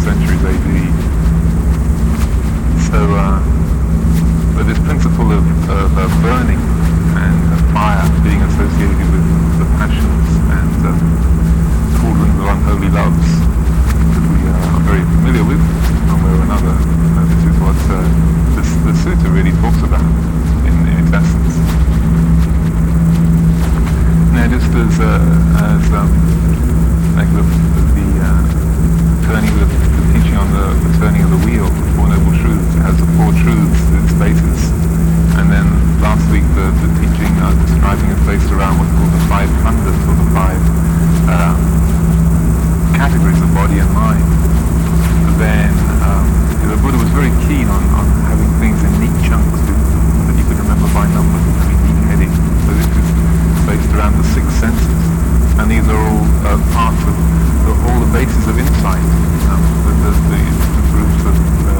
centuries AD. So, but this principle of burning and fire being associated with the passions and cauldrons of unholy loves that we are very familiar with one way or another, this is what the sutta really talks about in its essence. Now, just as like the teaching on the turning of the wheel, the Four Noble Truths, it has the four truths, its basis, and then last week the teaching describing is based around what's called the five khandhas, or the five categories of body and mind. Then the Buddha was very keen on having things in neat chunks that you could remember by number, having neat heading. So this is based around the six senses, and these are all parts of all the bases of insight. The groups of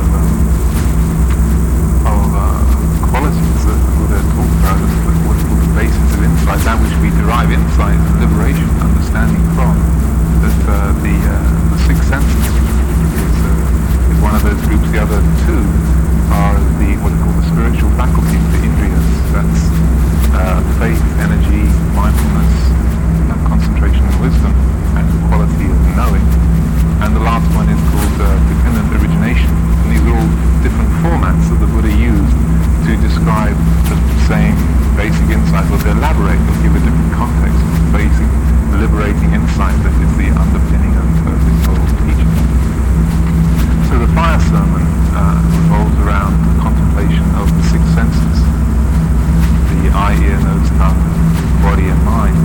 qualities that the Buddha talked about as what is called the basis of insight, that which we derive insight, liberation, understanding from. That the six senses is one of those groups. The other two are what is called the spiritual faculties, the indriyas. That's faith, energy, mindfulness, concentration and wisdom, and the quality of knowing. And the last one is called dependent origination. And these are all different formats that the Buddha used to describe the same basic insight, or to elaborate or give a different context to the basic liberating insight that is the underpinning of this whole teaching. So the fire sermon revolves around the contemplation of the six senses, the eye, ear, nose, tongue, body and mind.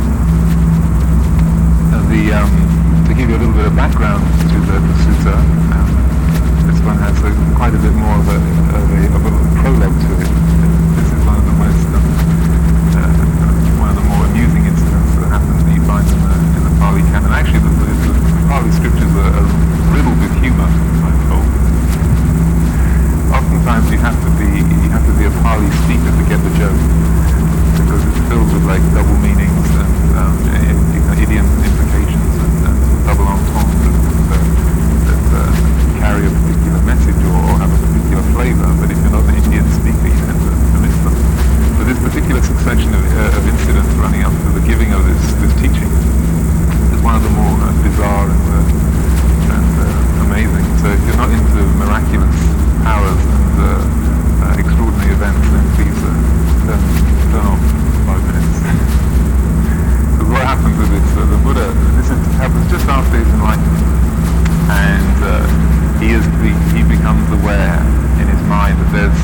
To give you a little bit of background to the sutta, this one has quite a bit more of a prologue to it. This is one of the most one of the more amusing incidents that happens that you find in the Pali Canon. Actually, the Pali scriptures are riddled with humour, I'm told. Oftentimes you have to be a Pali speaker to get the joke, because it's filled with like double meanings and idiom implications and double entendres that carry a particular message or have a particular flavour. But if you're not an Indian speaker, you tend to miss them. But this particular succession of incidents running up to the giving of this teaching is one of the more bizarre and amazing. So if you're not into miraculous powers and extraordinary events, then please turn off 5 minutes. Because what happens with this, the Buddha, happens just after his enlightenment, and he becomes aware in his mind that there's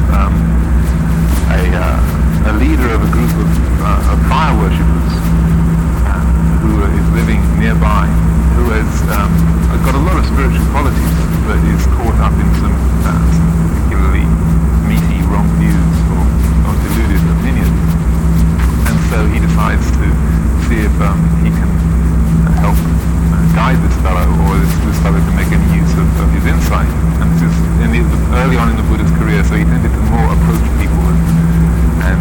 a leader of a group of fire worshippers who is living nearby, who has got a lot of spiritual qualities, but is caught up in some particularly meaty wrong views or deluded opinions. And so he decides to see if he can help guide this fellow, or this fellow can make any use of his insight. And this is early on in the Buddha's career, so he tended to more approach people and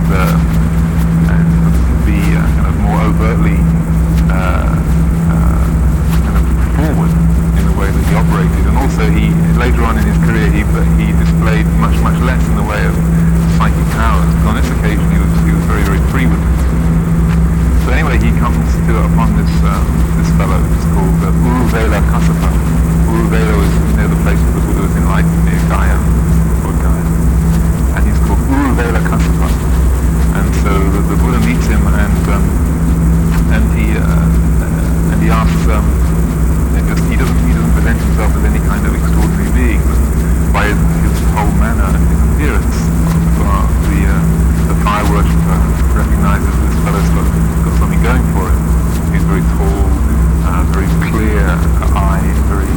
be kind of more overtly kind of forward in the way that he operated. And also later on in his career he displayed much less in the way of psychic powers. But on this occasion he was very, very free with it. So anyway, he comes upon this fellow. It's called Uruvela Kassapa. Uruvela is near the place where the Buddha was enlightened, near Gaya, or Gaya. And he's called Uruvela Kassapa. And so the Buddha meets him, and he asks. He doesn't present himself as any kind of extraordinary being, but by his whole manner and his appearance, the fire worshipper recognizes this fellow's got something going for him. He's very tall, very clear eye, very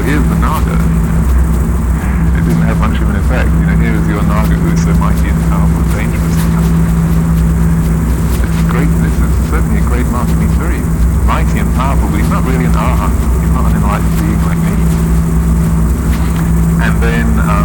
here's the Naga. It didn't have much of an effect. Here is your Naga who is so mighty and powerful and dangerous. This is certainly a great master. He's very mighty and powerful, but he's not really an arhat. He's not an enlightened being like me. And then,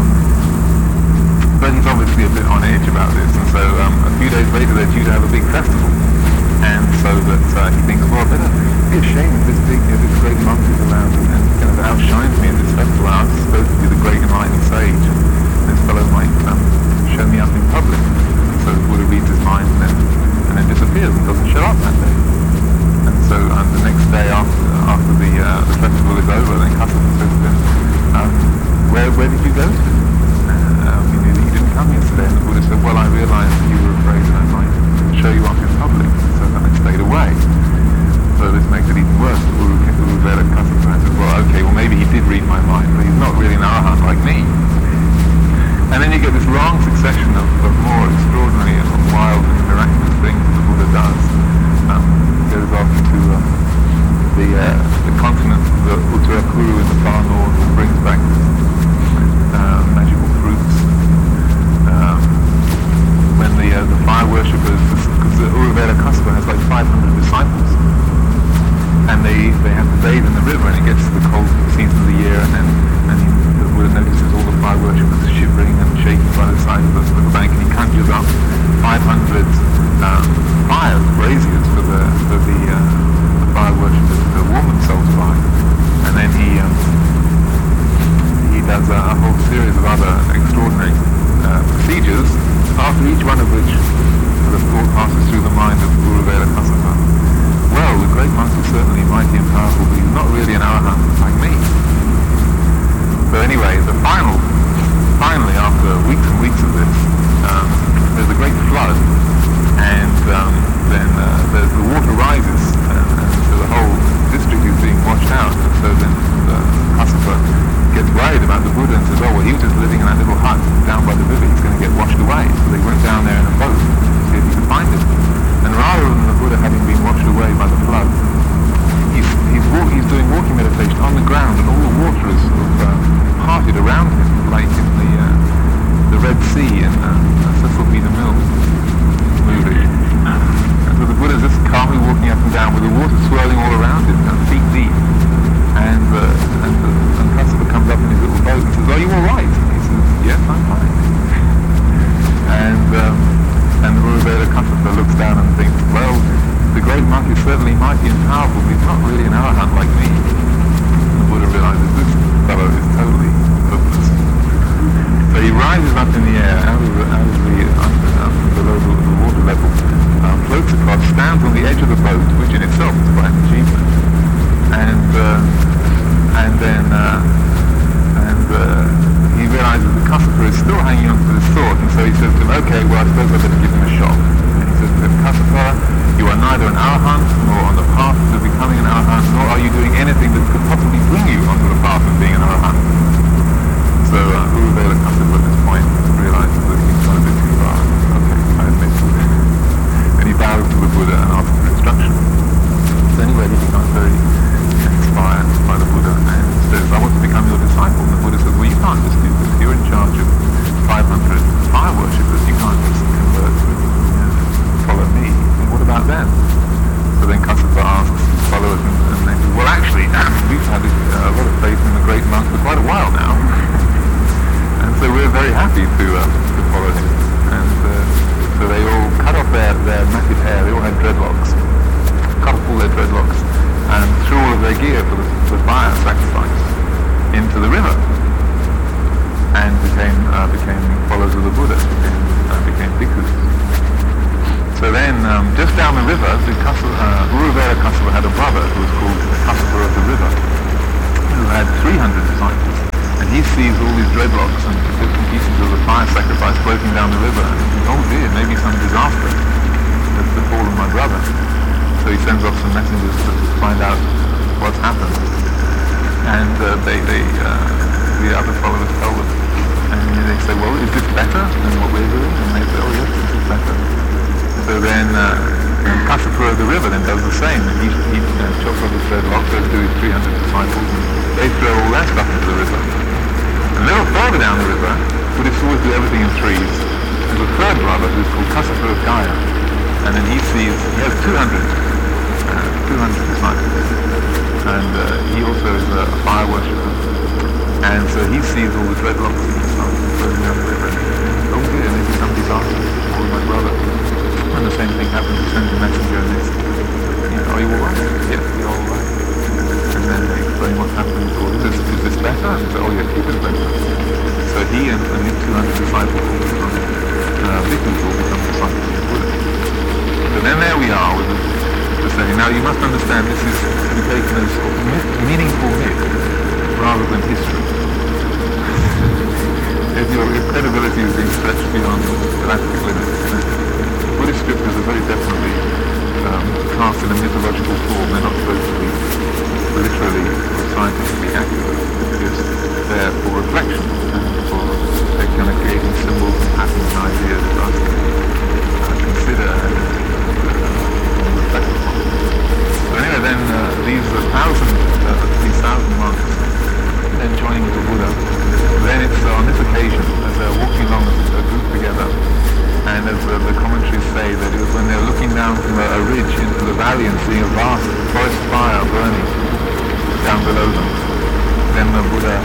but he's obviously a bit on edge about this, and so a few days later they're due to have a big festival. And so that he thinks, well, better be ashamed of this great monk is around and kind of outshines me at this festival. I was supposed to be the great enlightened sage, and this fellow might show me up in public. So the Buddha reads his mind and then disappears and doesn't show up that day. And so the next day after the festival is over, then Kassapa says to him, where did you go to? You didn't come yesterday. And the Buddha said, well, I realized that you were afraid that I might show you up in public, so then I stayed away. So this makes it even worse. The Uruvela Kassapa says, well, okay, well maybe he did read my mind, but he's not really an arhat like me. And then you get this long succession of more extraordinary and wild and miraculous things that the Buddha does. He goes off to the continent, the Uttarakuru in the far north, and brings back magical fruits. When the fire worshippers, because the Uruvela Kassapa has like 500 disciples, and they have to bathe in the river, and it gets to the cold season of the year, and the Buddha notices all the fire worshippers are shivering and shaking by the side of the bank, and he conjures up 500 fires, braziers for the fire worshippers to warm themselves by. And then he does a whole series of other extraordinary procedures, after each one of which the thought passes through the mind of Uruvela Kassapa. Well, the great monk is certainly mighty and powerful, but he's not really an arhat like me. So anyway, finally, after weeks and weeks of this, there's a great flood, and then the water rises, and so the whole district is being washed out. And so then Kassapa gets worried about the Buddha and says, oh, well, he was just living in that little hut down by the river, he's going to get washed away. So they went down there in a boat to see if he could find him. And rather than the Buddha having been washed away by the flood, he's doing walking meditation on the ground, and all the water is sort of parted around him, like in the Red Sea in Cecil B. DeMille movie. And so the Buddha's just calmly walking up and down with the water swirling all around him, feet deep. And Kassapa comes up in his little boat and says, are you all right? And he says, yes, I'm fine. And the Uruvela Kassapa looks down and thinks, well, the great monk is certainly mighty and powerful, but he's not really an arhat like me. And the Buddha realizes this fellow is totally hopeless. So he rises up in the air, out of below the water level, floats across, stands on the edge of the boat, which in itself is quite an achievement, and then he realizes that Kassapa is still hanging on to this thought, and so he says to him, okay, well, I suppose I better give him a shock. And he says to him, Kassapa, you are neither an arhat nor on the path to becoming an arhat, nor are you doing anything that could possibly bring you onto the path of being an arhat. So Uruvela Kassapa at this point realizes that he's gone a bit too far. Okay, I admit. And he bows to the Buddha and asks for instruction. So anyway, he becomes very inspired by the Buddha and says, I want to become your disciple. And the Buddha says, well, you can't just do this. You're in charge of 500 fire worshippers. You can't just convert to follow me. And what about them? So then Kassapa asks his followers, and they say, well, actually, we've had a lot of faith in the great monk for quite a while now. And so we're very happy to follow him. And so they all cut off their massive hair. They all had dreadlocks. Cut off all their dreadlocks and threw all of their gear for the fire sacrifice into the river, and became followers of the Buddha, became bhikkhus. So then, just down the river, Uruvela Kassapa had a brother who was called Kassapa of the River, who had 300 disciples. And he sees all these dreadlocks and bits and pieces of the fire sacrifice floating down the river, and he thinks, oh dear, maybe some disaster has befallen my brother. So he sends off some messengers to find out what's happened. And the other followers tell them. And they say, well, is this better than what we're doing? And they say, oh yes, this is better. So then Kasapa the river then does the same. He chops off his third lock, goes to his 300 disciples, and they throw all their stuff into the river. And a little further down the river, Buddhists always do everything in threes. There's a third brother who's called Kasapa of Gaya, and then he has 200 disciples, and he also is a fire worshipper. And so he sees all the dreadlocks and he starts throwing down the river. Oh dear, maybe somebody's asking for my brother. And the same thing happens, he sends a messenger and it's, are you alright? Yes, we're alright. And then they explain what's happening. Or is this better? And so, oh yeah, keep it better. So he and his 200 disciples all become, bhikkhus all become disciples of Buddha. So then there we are with the saying. Now you must understand this is to be taken as meaningful myth rather than history. If your credibility is being stretched beyond galactic limits, Buddhist scriptures are very definitely cast in a mythological form. They're not supposed to be literally or scientifically accurate, because they're for reflection and they're kind of creating symbols and patterns and ideas for us to consider and reflect upon. So anyway, then these 1,000 monks then joining the Buddha. Then it's on this occasion, as they're walking along as a group together, and as the commentaries say, that it was when they're looking down from a ridge into the valley and seeing a vast forest fire burning down below them. Then the Buddha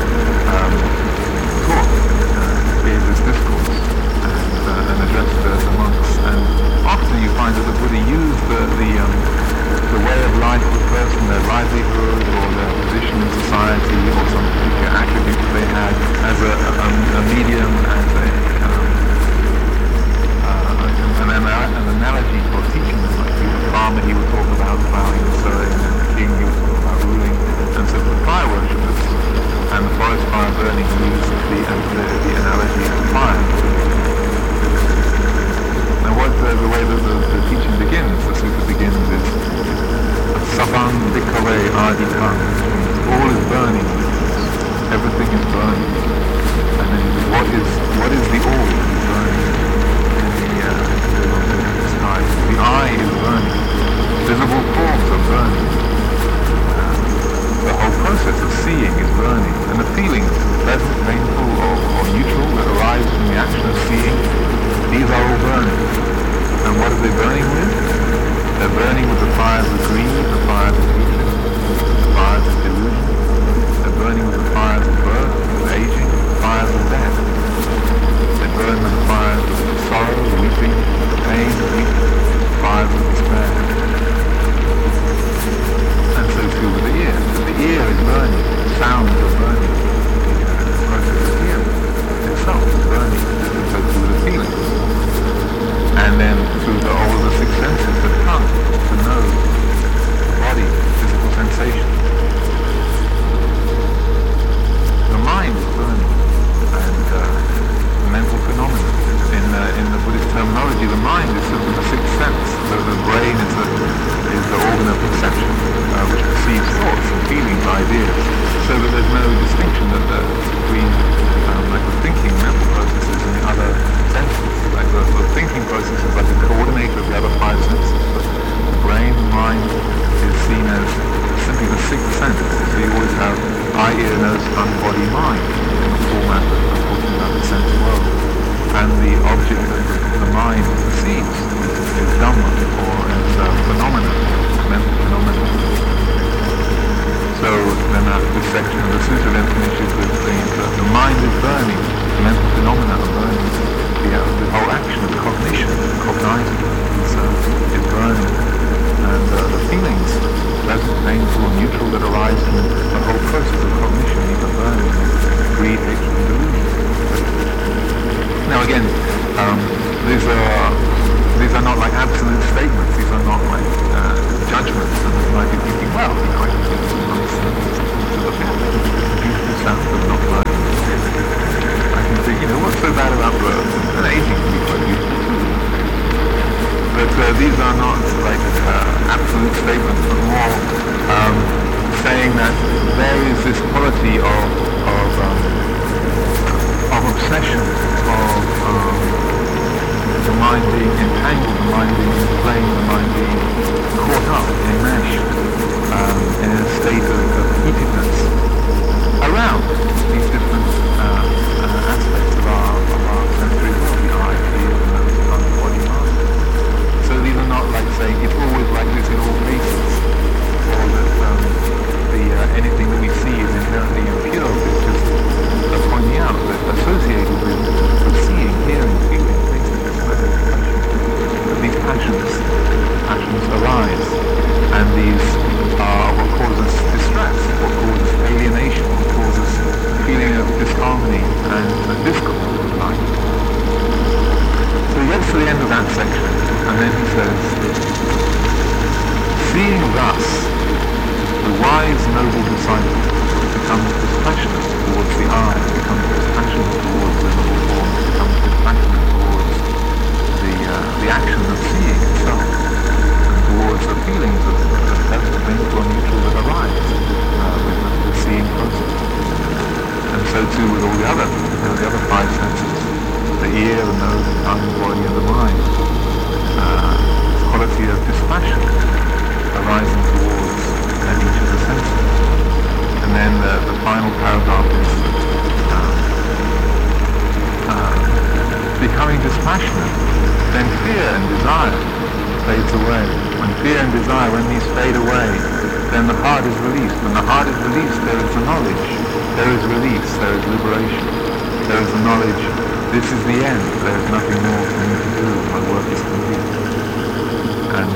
gave this discourse and addressed the monks. And often you find that the Buddha used the way of life of a person, their livelihood or their position in society or some particular attribute that they had as a medium, as an analogy for teaching them. Like the farmer, he would talk about plowing and sowing, and the king, he would talk about ruling. And so for the fire worshippers and the forest fire burning, he used the analogy of fire. Now what the way that the teaching begins, the sutta begins is Sabang Bhikkhave Adhika, all is burning, everything is burning. And then what is the all is burning in the sky? The eye is burning, visible forms are burning. The whole process of seeing is burning, and the feelings, pleasant, painful, or neutral, that arise from the action of seeing, these are all burning. And what are they burning with? They're burning with the fires of greed, the fires of hatred, the fires of delusion. They're burning with the fires of birth, of aging, the fires of death. They burn with the fires of sorrow, weeping, pain, weakness, the fires of despair. And so too with the ear. The ear is burning, the sounds are burning, the process of hearing itself is burning, and so too with the feelings. And then through all of the six senses, the tongue, the nose, the body, physical sensation. The mind is burning, and the mental phenomena. In the Buddhist terminology, the mind is simply the sixth sense. The brain is the organ of perception, which perceives thoughts and feelings, ideas, so that there's no distinction between like the thinking mental processes and the other senses. Like the thinking process is like a coordinator of the other five senses, but the brain, the mind, is seen as simply the sixth sense. So you always have eye, ear, nose, tongue, body, mind in the format of talking about the sense world. And the object that the mind perceives is Dhamma, or as phenomena, mental phenomena. So then this section of the sutta then finishes with saying that the mind is burning, mental phenomena are burning. The whole action of cognition, cognizing, is burning. And the feelings, pleasant, painful, or neutral, that arise from the whole process of cognition, these are burning. Greed, hatred, and delusion. Now again, these are not like absolute statements. These are not like judgments. And you might be thinking, well, I can think of some nice things to look at. Beautiful sound of harmony and discord, if you like. So he gets to the end of that section, and then he says, seeing thus, the wise noble disciple becomes dispassionate towards the I, becomes dispassionate towards the noble form, becomes dispassionate towards the action of seeing itself, and towards the feelings of painful or neutral that arise with the seeing process. And so too with all the other five senses, the ear, the nose, the tongue, the body, and the mind. Quality of dispassion arising towards each of the senses. And then the final paragraph is becoming dispassionate, then fear and desire fades away. When fear and desire, when these fade away, then the heart is released. When the heart is released, there is the knowledge. There is release, there is liberation. There is the knowledge, this is the end. There is nothing more for me to do. My work is complete. And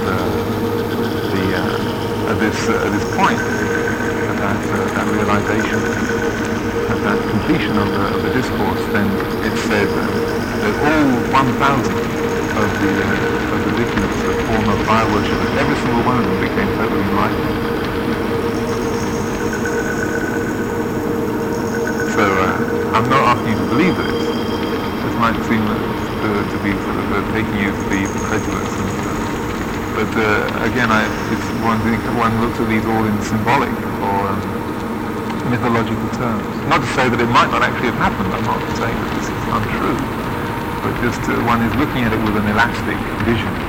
at this point, at that realization, at that completion of the discourse, then it said that all 1,000 of the victims of former fire worshippers, every single one of them became totally enlightened. So I'm not asking you to believe this. This might seem to be sort of taking you to be credulous. But again, it's one looks at these all in symbolic or mythological terms. Not to say that it might not actually have happened. I'm not saying that this is untrue. But just one is looking at it with an elastic vision.